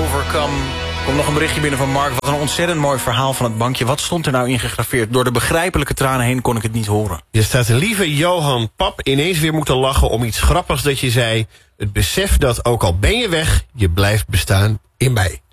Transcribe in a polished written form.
overcome. Er komt nog een berichtje binnen van Mark. Wat een ontzettend mooi verhaal van het bankje. Wat stond er nou in gegraveerd? Door de begrijpelijke tranen heen kon ik het niet horen. Je staat lieve Johan Pap ineens weer moeten lachen om iets grappigs dat je zei. Het besef dat ook al ben je weg, je blijft bestaan in mij.